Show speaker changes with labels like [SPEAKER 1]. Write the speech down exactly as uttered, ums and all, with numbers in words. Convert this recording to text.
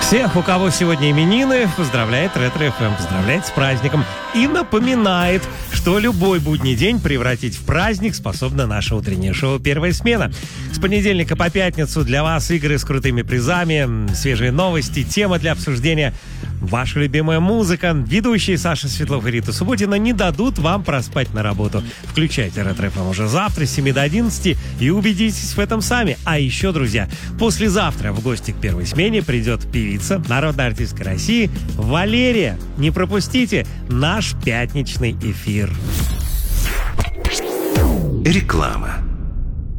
[SPEAKER 1] Всех, у кого сегодня именины, поздравляет Ретро-эф эм, поздравляет с праздником и напоминает, что любой будний день превратить в праздник способна наше утреннее шоу «Первая смена». С понедельника по пятницу для вас игры с крутыми призами, свежие новости, тема для обсуждения, ваша любимая музыка. Ведущие Саша Светлов и Рита Субботина не дадут вам проспать на работу. Включайте Ретро-эф эм уже завтра с семи до одиннадцати и убедитесь в этом сами. А еще, друзья, послезавтра в гости к первой смене придет певица, народная артистка России Валерия. Не пропустите наш пятничный эфир.
[SPEAKER 2] Реклама.